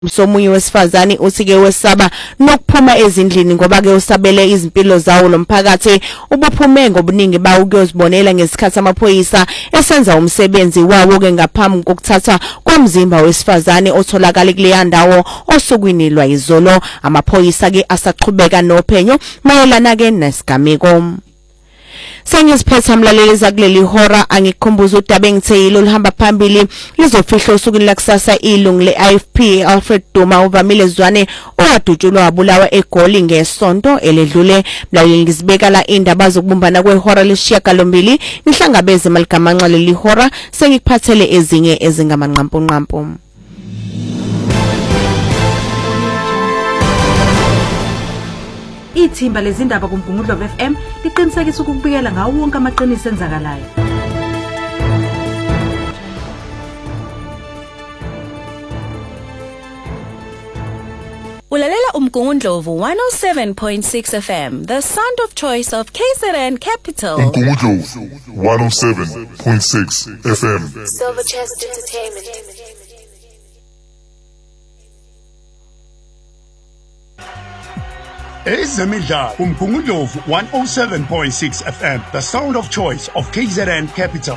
Somunye wesifazane uthi-ke wesaba nokuphuma ezindlini ngoba-ke usabele izimpilo zawo lomphakathi ubuphume ngobuningi bawo ukuyozibonela ngesikhathi amaphoyisa esenza umsebenzi wawo-ke ngaphambi kokuthatha komzimba wesifazane otholakala kuleya ndawo osukwini lwayizolo. Amaphoyisa-ke asaqhubeka nophenyo mayelana-ke nesigameko. Sengiziphetha mlaleli zakuleli hora angikukhumbuza udaba engitheyilo lihamba phambili lizofihla usukwini lakusasa ilungu le-IFP Alfred Duma uvamile Zwane owadutshulwa wabulawa eGoli ngesonto eledlule. Mlaleli ngizibeka la indaba zokubumbana kwehora lesishiyagalombili ngihlangabeze maligamanxa leli hora sengikuphathele ezinye ezingamanqampunqampu. Ithimba lezindaba kuMgungundlo FM liqinisekisa ukubikela ngawo wonke amaqiniso enzakalayo. Ulalela uMgungundlovu 107.6 FM, the sound of choice of KZN Capital. uMgungundlovu 107.6 FM. Silver Chest Entertainment. Ezemidlalo uMgungundlovu 107.6 FM, the sound of choice of KZN Capital.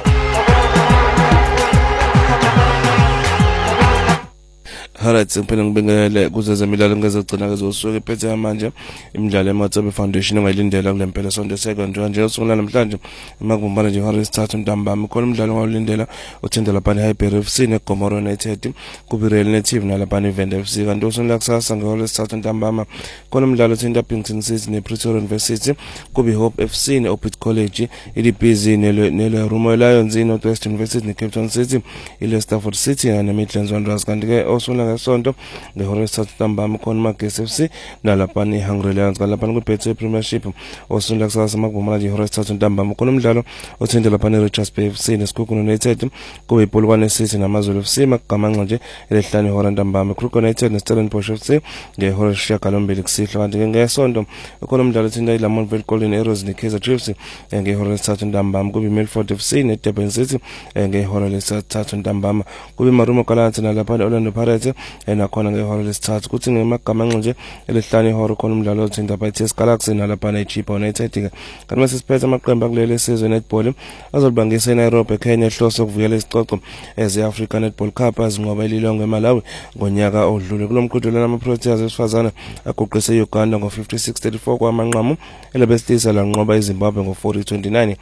Alright, sengiphelele ngibingelele kuzezemidlalo ngezogcina kezosuku ephethe manje imidlalo eMatsabe Foundation engayilindela kule mpela sonto second nje usungula namhlanje emakubumbana nje ihora lesithathu ntambama khona umdlalo ngawulindela uthindela lapha eHighbury FC neGomoro United kubi Real Native nalapha eVenda FC kanti usungula kusasa ngehora lesithathu ntambama khona umdlalo uthinta Pinkerton City nePretoria University kubi Hope FC neOpit College ilibhizi nele Rumo Lions Northwest University neCape Town City ile Stafford City neMidlands Wanderers kanti ke osungula sonto ngehora lesithathu ntambama khona Magesi FC nalapha eHungry Lions kalapha kuBetway Premiership osungula kusasa emakubumbana nje ihora lesithathu ntambama khona umdlalo uthindela lapha eRichards Bay FC neSkhokho United kubi iPolokwane City namaZulu FC magamanxa nje elehlane ihora ntambama Crook United neStellenbosch FC ngehora lesishiyagalombili kusihla kanti ke ngesonto khona umdlalo uthinta iLamontville Golden Arrows neKaizer Chiefs ngehora lesithathu ntambama kubi Milford FC neDurban City ngehora lesithathu ntambama kubi Marumo Gallants nalapha eOrlando Pirates nakhona ngehora lesithathu kuthi ngemaгаmanxa nje elehlane ihora khona umdlalo othinta iTS Galaxy nalapha eChipa United kanti mase siphethe amaqembu kuleli sizwe netball azolibangisa eNairobi eKenya ehloso ukuvuyela isicoco ezeAfrica Netball Cup azinqoba ililongo eMalawi ngonyaka odlule kulomqhudelwano amaProteas esifazana aguqise eUganda ngo56-34 kwamanqamu elabesitisa lanqoba eZimbabwe ngo40-29.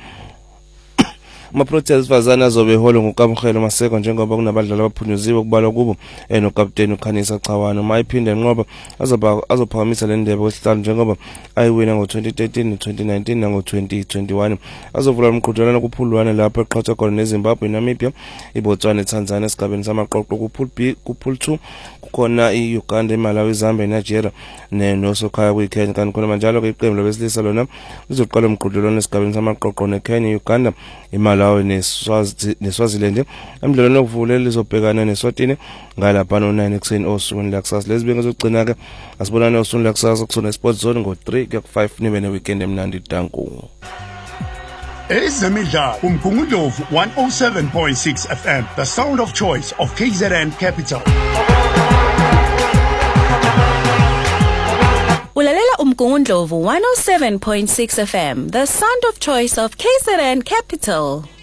AmaProteas esifazana azobe eholo ngokaMkhelo Maseko njengoba kunabadlali abaphunyuziwe kubalwa kubo nokapteni uKhanisa Chawana mayiphinde enqoba azophakamisa le ndebe kwesihlanu njengoba ayiwina ngo2013 2019 nango2021 azovula umqhudelwano kuphulwane lapho eqhathwa khona neZimbabwe Namibia iBotswana eTanzania esigabeni samaqoqo kupool B kupool 2 kukhona iUganda eMalawi Zambia Nigeria nosokhaya kwiKenya kanti khona manje ke iqembu labesilisa lona lizoqala umqhudelwano esigabeni samaqoqo neKenya Uganda Malawi neSwaziland emidlalweni okuvulela lizobhekana neSwatini ngalapha no9 ekseni osukwini lakusasa lezibingo zokugcina ke asibonane osukwini lakusasa kusona Sport Zone ngo3 kuya ku5 nibe neweekend emnandi danku. Ezemidlalo uMgungundlovu 107.6 FM, the sound of choice of KZN Capital. Ulalela uMgungundlovu 107.6 FM, the sound of choice of KZN Capital.